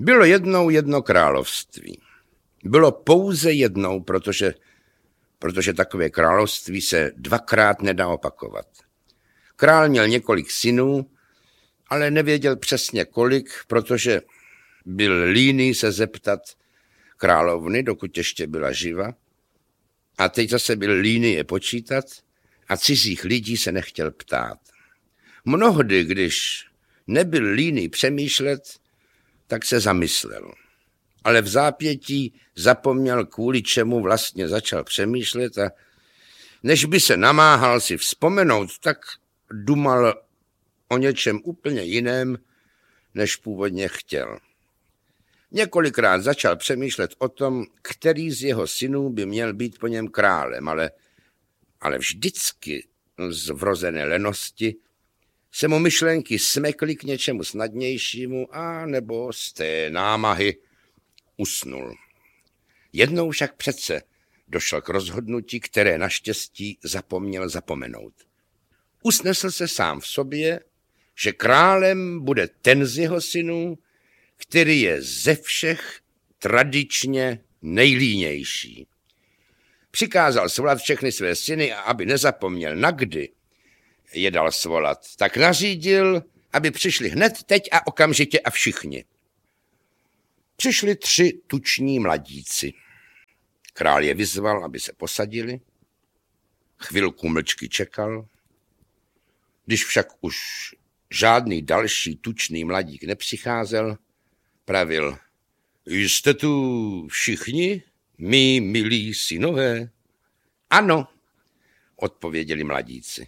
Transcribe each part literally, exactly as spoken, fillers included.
Bylo jednou jedno království. Bylo pouze jednou, protože, protože takové království se dvakrát nedá opakovat. Král měl několik synů, ale nevěděl přesně kolik, protože byl líný se zeptat královny, dokud ještě byla živa. A teď zase byl líný je počítat a cizích lidí se nechtěl ptát. Mnohdy, když nebyl líný přemýšlet, tak se zamyslel. Ale v zápětí zapomněl, kvůli čemu vlastně začal přemýšlet a než by se namáhal si vzpomenout, tak dumal o něčem úplně jiném, než původně chtěl. Několikrát začal přemýšlet o tom, který z jeho synů by měl být po něm králem, ale, ale vždycky z vrozené lenosti se mu myšlenky smekly k něčemu snadnějšímu a nebo z té námahy usnul. Jednou však přece došel k rozhodnutí, které naštěstí zapomněl zapomenout. Usnesl se sám v sobě, že králem bude ten z jeho synů, který je ze všech tradičně nejlínější. Přikázal svolat všechny své syny a aby nezapomněl na kdy je dal svolat, tak nařídil, aby přišli hned teď a okamžitě a všichni. Přišli tři tuční mladíci. Král je vyzval, aby se posadili. Chvilku mlčky čekal. Když však už žádný další tučný mladík nepřicházel, pravil: Jste tu všichni, mí milí synové? Ano, odpověděli mladíci.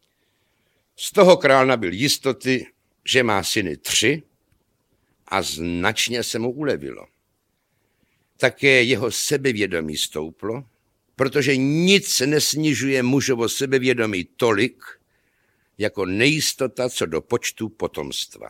Z toho král nabyl jistoty, že má syny tři a značně se mu ulevilo. Také jeho sebevědomí stouplo, protože nic nesnižuje mužovo sebevědomí tolik, jako nejistota co do počtu potomstva.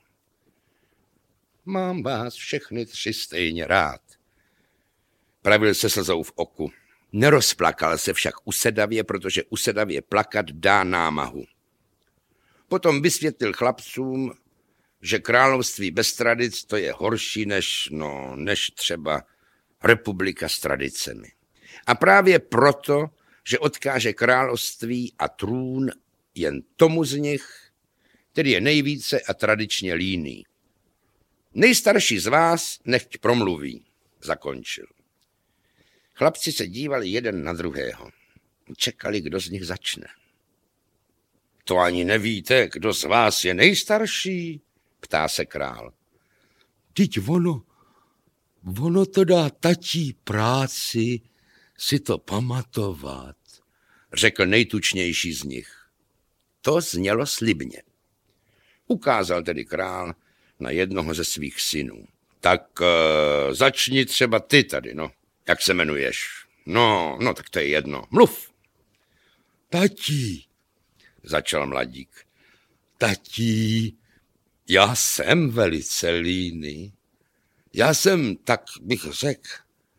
Mám vás všechny tři stejně rád, pravil se slzou v oku. Nerozplakal se však usedavě, protože usedavě plakat dá námahu. Potom vysvětlil chlapcům, že království bez tradic to je horší než, no, než třeba republika s tradicemi. A právě proto, že odkáže království a trůn jen tomu z nich, který je nejvíce a tradičně líný. Nejstarší z vás nechť promluví, zakončil. Chlapci se dívali jeden na druhého. Čekali, kdo z nich začne. To ani nevíte, kdo z vás je nejstarší, ptá se král. Vždyť ono, ono to dá tatí práci si to pamatovat, řekl nejtučnější z nich. To znělo slibně. Ukázal tedy král na jednoho ze svých synů. Tak uh, začni třeba ty tady, no. Jak se jmenuješ? No, no tak to je jedno. Mluv. Tatí, začal mladík. Tatí, já jsem velice líný. Já jsem, tak bych řekl,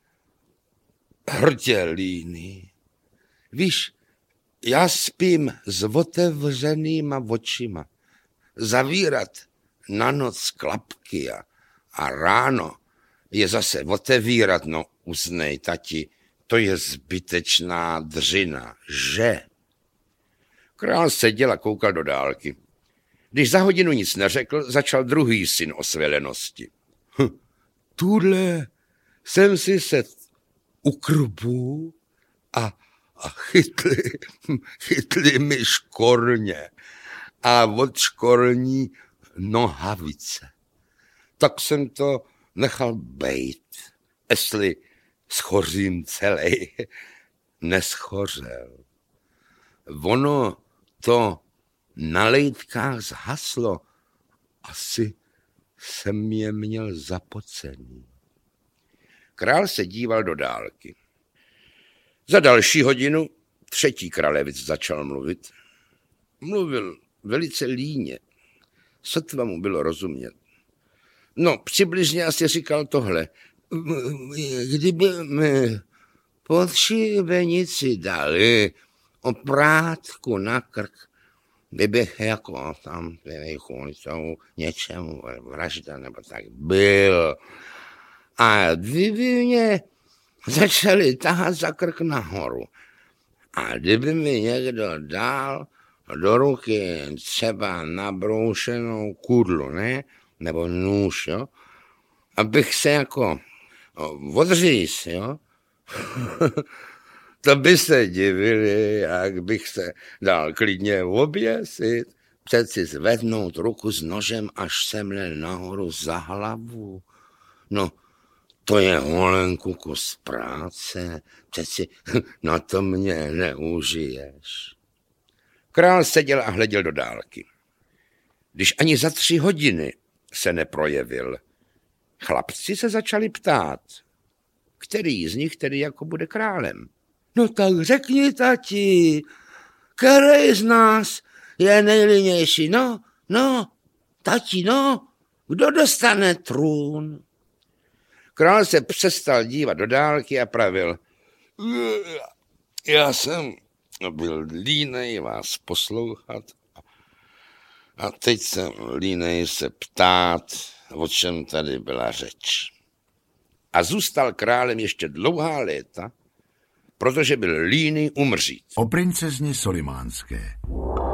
hrdě líný. Víš, já spím s otevřenýma očima. Zavírat na noc klapky a, a ráno je zase otevírat, no uznej, tati, to je zbytečná dřina, že? Král seděl a koukal do dálky. Když za hodinu nic neřekl, začal druhý syn o své lenosti. Hm, tudle jsem si set u krbu a, a chytli, chytli mi škorně a od škorní nohavice. Tak jsem to nechal bejt, jestli schořím celej. Neschořel. Ono to na lejtkách zhaslo. Asi jsem je měl zapocený. Král se díval do dálky. Za další hodinu třetí kralevic začal mluvit. Mluvil velice líně. Sotva mu bylo rozumět. No, přibližně asi říkal tohle. Kdyby mi pod šibenici dali oprátku na krk, kdybych jako tam kvůli tomu něčemu vražda nebo tak byl. A kdyby mě začali tahat za krk nahoru a kdyby mi někdo dal do ruky třeba nabroušenou kudlu, ne? Nebo nůž, jo? Abych se jako odříz, jo? To by se divili, jak bych se dal klidně oběsit. Přeci zvednout ruku s nožem až semle nahoru za hlavu. No, to je holenku kus práce. Přeci na to mě neužiješ. Král seděl a hleděl do dálky. Když ani za tři hodiny se neprojevil, chlapci se začali ptát, který z nich tedy jako bude králem. No tak řekni, tati, který z nás je nejlinnější? No, no, tati, no, kdo dostane trůn? Král se přestal dívat do dálky a pravil, já jsem byl línej vás poslouchat a teď jsem línej se ptát, o čem tady byla řeč. A zůstal králem ještě dlouhá léta, protože byl líný umřít. O princezni Solimánské.